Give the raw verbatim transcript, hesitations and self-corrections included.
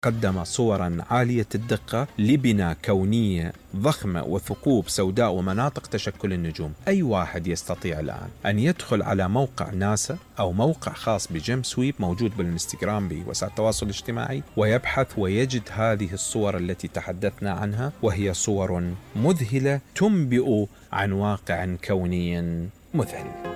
قدم صورا عالية الدقة لبناء كونية ضخمة وثقوب سوداء ومناطق تشكل النجوم. أي واحد يستطيع الآن أن يدخل على موقع ناسا أو موقع خاص بجيمس سويب موجود بالإنستغرام بوسائل التواصل الاجتماعي ويبحث ويجد هذه الصور التي تحدثنا عنها، وهي صور مذهلة تنبئ عن واقع كوني مذهل.